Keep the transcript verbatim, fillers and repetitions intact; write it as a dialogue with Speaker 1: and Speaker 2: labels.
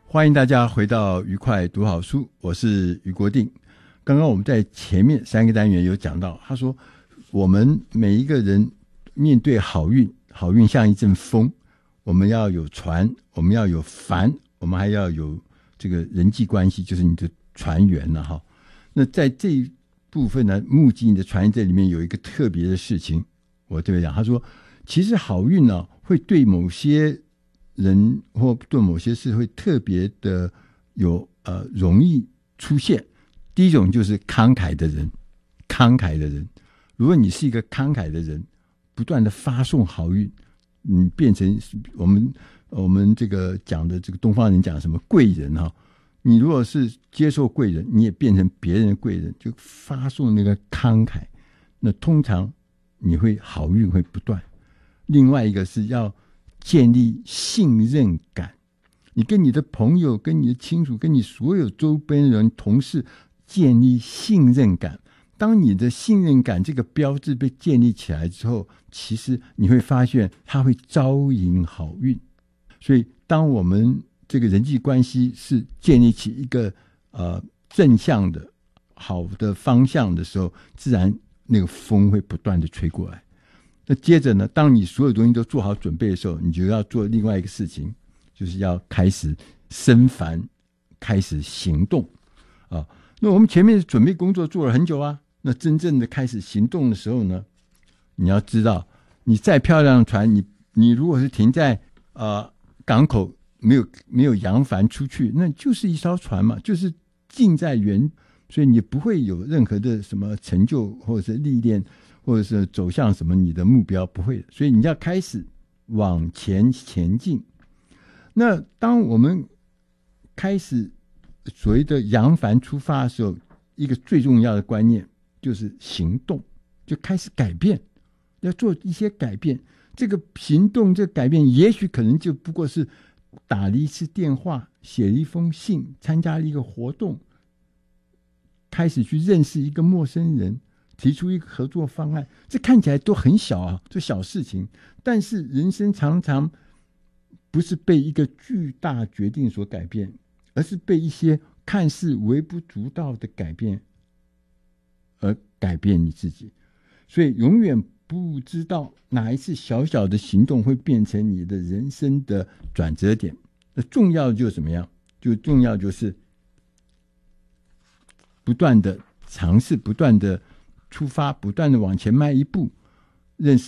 Speaker 1: 欢迎大家回到愉快读好书，我是余国定。刚刚我们在前面三个单元有讲到，他说我们每一个人面对好运，好运像一阵风，我们要有船，我们要有帆，我们还要有这个人际关系，就是你的船员了哈。那在这一部分呢，目击你的船员这里面有一个特别的事情，我特别讲，他说其实好运呢、啊、会对某些人或对某些事会特别的有呃容易出现。第一种就是慷慨的人，慷慨的人，如果你是一个慷慨的人，不断的发送好运，你变成我们我们这个讲的这个东方人讲什么贵人哈、啊，你如果是接受贵人，你也变成别人的贵人，就发送那个慷慨，那通常你会好运会不断。另外一个是要建立信任感，你跟你的朋友、跟你的亲属、跟你所有周边人、同事建立信任感。当你的信任感这个标志被建立起来之后，其实你会发现它会招引好运。所以当我们这个人际关系是建立起一个呃正向的好的方向的时候，自然那个风会不断的吹过来。那接着呢，当你所有东西都做好准备的时候，你就要做另外一个事情，就是要开始生帆，开始行动啊。那我们前面的准备工作做了很久啊，那真正的开始行动的时候呢，你要知道，你再漂亮的船，你你如果是停在呃港口，没有没有扬帆出去，那就是一艘船嘛，就是静在原，所以你不会有任何的什么成就或者是历练，或者是走向什么你的目标，不会的。所以你要开始往前前进。那当我们开始所谓的扬帆出发的时候，一个最重要的观念就是行动，就开始改变，要做一些改变。这个行动，这个改变，也许可能就不过是打了一次电话，写了一封信，参加了一个活动，开始去认识一个陌生人，提出一个合作方案。这看起来都很小啊，这小事情，但是人生常常不是被一个巨大决定所改变，而是被一些看似微不足道的改变而改变你自己。所以永远不知道哪一次小小的行动会变成你的人生的转折点。那重要的就是怎么样？就重要就是不断的尝试，不断的出发，不断的往前迈一步，认识